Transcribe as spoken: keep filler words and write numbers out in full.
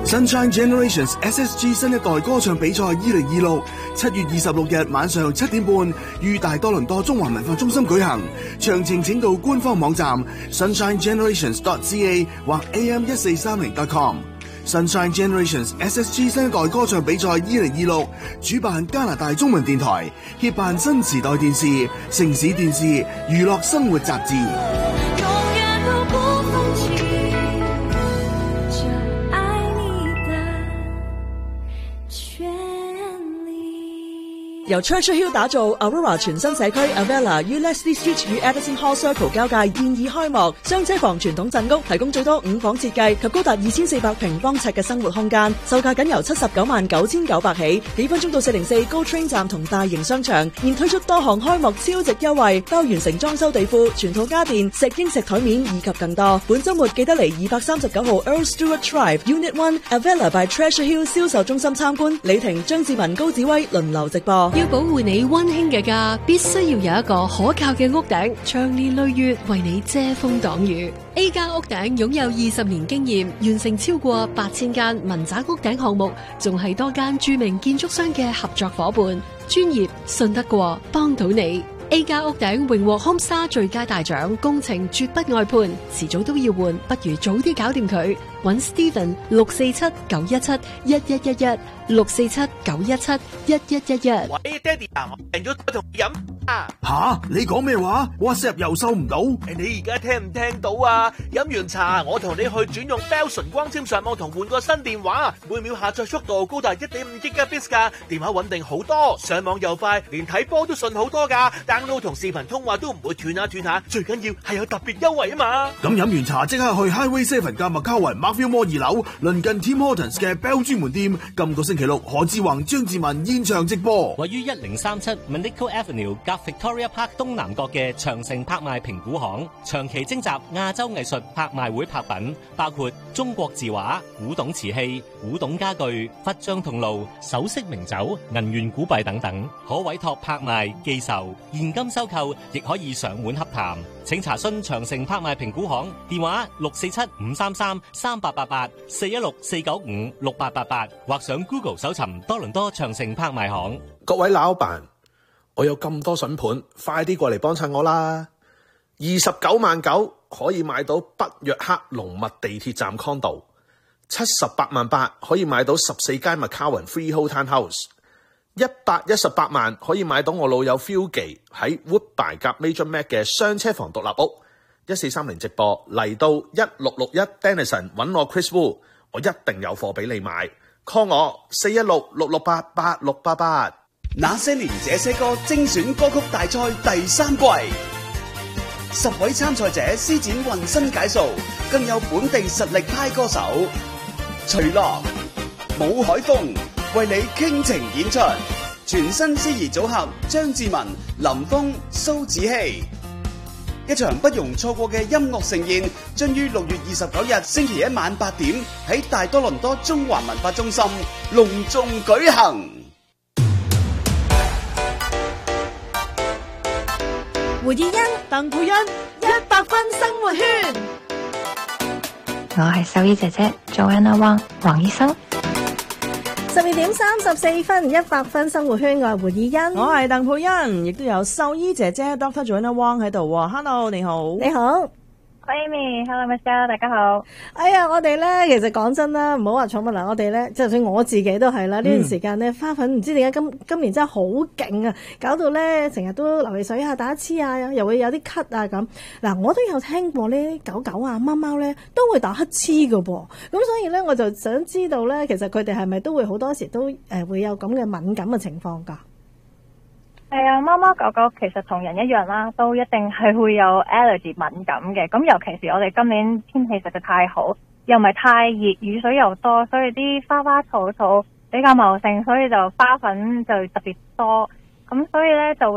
Sunshine Generations S S G 新一代歌唱比賽二零二六，七月二十六日晚上七點半於大多倫多中華文化中心舉行。詳情請到官方網站 sunshine generations dot c a 或 a m 一四三零 dot com。Sunshine Generations S S G 新一代歌唱比賽二零二六，主辦加拿大中文電台，協辦新時代電視、城市電視、娛樂生活雜誌。 由 Churchill Hill 打造 Aurora 全新社區 Avella 於 Leslie Street 與 Edison Hall Circle 交界現已開幕，雙車房傳統鎮屋提供最多五房設計及高達二千四百平方尺嘅生活空間，售價僅由七十九萬九千九百起，幾分鐘到四零四 GO Train 站同大型商場，現推出多項開幕超值優惠，包完成裝修地庫、全套家電、石英石台面以及更多。本週末記得嚟二百三十九號 Earl Stewart Drive Unit One Avella by Treasure Hill 銷售中心參觀，李婷、張志文、高子威輪流直播。 要保護你溫馨嘅家，必須要有一個可靠嘅屋頂，長年累月為你遮風擋雨。A 加屋頂擁有二十年經驗，完成超過八千間民宅屋頂項目，仲係多間著名建築商嘅合作伙伴，專業信得過，幫到你。A 加屋頂榮獲 Homestar 最佳大獎，工程絕不外判，遲早都要換，不如早啲搞掂佢。搵 Steven 六四七九一七一一一一六四七九一七一一一一。 喂，爹哋啊，我訂咗同你飲啊！ 吓，你講咩話 ？WhatsApp 又收唔到？ 你而家聽唔聽到啊？飲完茶，我同你去轉用 Bell 純光纖上網同換個新電話，每秒下載速度高達一點五 Gigabits 噶，電話穩定好多，上網又快，連睇波都順好多噶。download 同視頻通話都唔會斷下斷下，最緊要係有特別優惠啊嘛！ 咁飲完茶即刻去 Highway Seven 嘅麥卡雲 Markville Mall 二樓，鄰近 Tim Hortons 嘅 Bell 專門店。今個星期六，何志宏、張志文現場直播。 位於一零三七 Manico Avenue 夾 Victoria Park 東南角嘅長城拍賣評估行，長期徵集亞洲藝術拍賣會拍品，包括中國字畫、古董瓷器、古董家具、忽章銅爐、首飾名酒、銀元古幣等等，可委託拍賣、寄售、現金收購，亦可以上門洽談。請查詢長城拍賣評估行電話六四七五三三三八八八四一六四九五六八八八，或上 Google 搜尋多倫多長城拍賣行。 各位老闆，我有咁多筍盤，快啲過嚟幫襯我啦！二十九萬九可以買到北約克龍密地鐵站 condo， 七十八萬八可以買到十四間 McCowan Freehold Townhouse， 一百一十八萬可以買到我老友 Phil 記喺 Woodbine 夾 Major Mac 嘅雙車房獨立屋。一四三零直播嚟到一六六一 Denison 揾我 Chris Wu， 我一定有貨俾你買。call 我四一六六六八八六八八。 那些年這些歌精選歌曲大賽第三季，十位參賽者施展渾身解數，更有本地實力派歌手徐樂、武海峰為你傾情演出，全新司儀組合張志文、林峰、蘇子希，一場不容錯過嘅音樂盛宴，將於六月二十九日星期一晚八點喺大多倫多中華文化中心隆重舉行。 胡以欣、鄧佩欣，一百分生活圈。 我係獸醫姐姐 Joanna Wang 黃醫生。 十二點三十四分，一百分生活圈，我係胡以欣， 我係鄧佩欣，亦都有獸醫姐姐 Doctor Joanna Wang 喺度。Hello， 你好， 你好。 Amy，Hello Michelle， 大家好。 哎呀，我哋咧，其實講真啦，唔好話寵物啦，我哋咧，就算我自己都係啦，呢、嗯、段時間咧，花粉唔知點解今今年真係好勁啊，搞到咧成日都流鼻水啊、打乞嗤啊，又會有啲咳啊咁。嗱，我都有聽過呢狗狗啊、貓貓咧都會打乞嗤噶噃，咁所以咧我就想知道咧，其實佢哋係咪都會好多時都誒、呃、會有咁嘅敏感嘅情況噶？ 係啊，貓貓狗狗其實同人一樣啦，都一定係會有 allergy 敏感嘅。咁尤其是我哋今年天氣實在太好，又唔係太熱，雨水又多，所以啲花花草草比較茂盛，所以就花粉就特別多。咁所以咧就